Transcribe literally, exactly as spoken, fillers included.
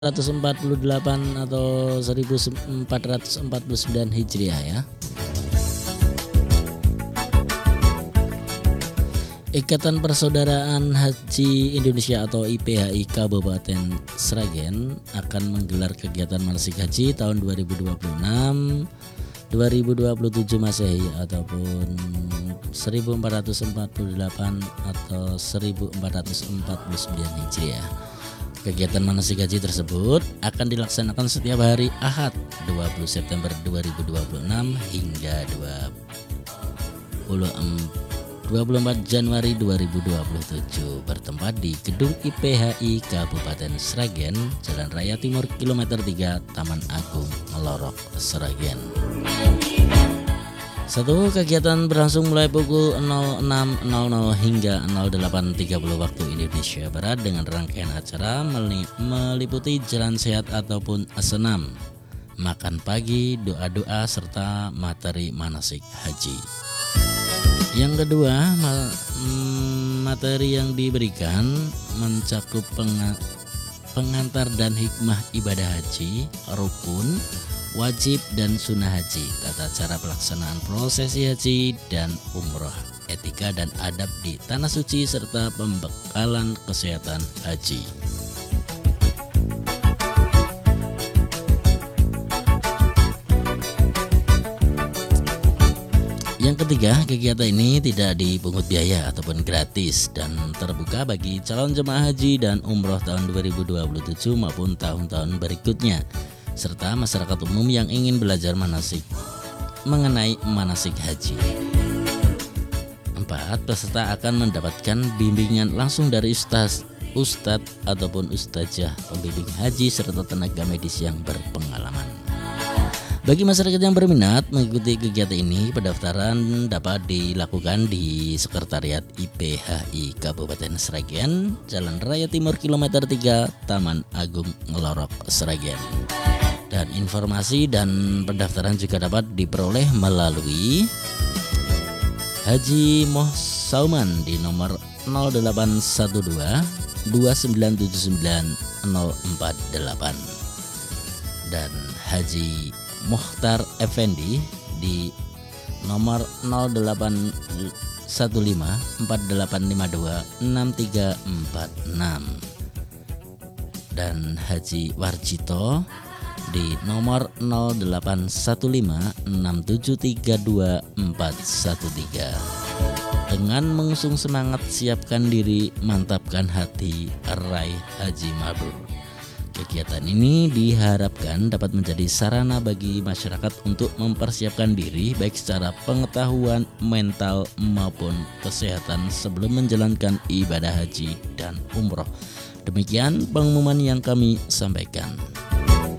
seratus empat puluh delapan atau seribu empat ratus empat puluh sembilan Hijriah ya. Ikatan Persaudaraan Haji Indonesia atau I P H I Kabupaten Sragen akan menggelar kegiatan manasik haji tahun dua ribu dua puluh enam dua ribu dua puluh tujuh Masehi ataupun seribu empat ratus empat puluh delapan atau seribu empat ratus empat puluh sembilan Hijriah. Kegiatan manasik haji tersebut akan dilaksanakan setiap hari Ahad dua puluh September dua ribu dua puluh enam hingga dua puluh empat Januari dua ribu dua puluh tujuh bertempat di Gedung I P H I Kabupaten Sragen, Jalan Raya Timur kilometer tiga, Taman Agung, Ngelorok, Sragen. Satu kegiatan berlangsung mulai pukul nol enam nol nol hingga nol delapan tiga puluh waktu Indonesia Barat dengan rangkaian acara meliputi jalan sehat ataupun senam, makan pagi, doa-doa serta materi manasik haji. Yang kedua, materi yang diberikan mencakup pengantar dan hikmah ibadah haji, rukun, wajib dan sunnah haji, tata cara pelaksanaan prosesi haji dan umroh, etika dan adab di tanah suci serta pembekalan kesehatan haji. Yang ketiga, kegiatan ini tidak dipungut biaya ataupun gratis dan terbuka bagi calon jemaah haji dan umroh tahun dua ribu dua puluh tujuh maupun tahun-tahun berikutnya, serta masyarakat umum yang ingin belajar manasik mengenai manasik haji. Empat, peserta akan mendapatkan bimbingan langsung dari ustaz, ustadz ataupun ustazah pembimbing haji serta tenaga medis yang berpengalaman. Bagi masyarakat yang berminat mengikuti kegiatan ini, pendaftaran dapat dilakukan di Sekretariat I P H I Kabupaten Sragen, Jalan Raya Timur kilometer tiga, Taman Agung, Ngelorok, Sragen. Dan informasi dan pendaftaran juga dapat diperoleh melalui Haji Moh Sauman di nomor nol delapan satu dua dua sembilan tujuh sembilan nol empat delapan dan Haji Mukhtar Effendi di nomor nol delapan satu lima empat delapan lima dua enam tiga empat enam dan Haji Warjito di nomor nol delapan satu lima enam tujuh tiga dua empat satu tiga. Dengan mengusung semangat siapkan diri, mantapkan hati, raih haji mabrur. Kegiatan ini diharapkan dapat menjadi sarana bagi masyarakat untuk mempersiapkan diri baik secara pengetahuan, mental maupun kesehatan sebelum menjalankan ibadah haji dan umroh. Demikian pengumuman yang kami sampaikan.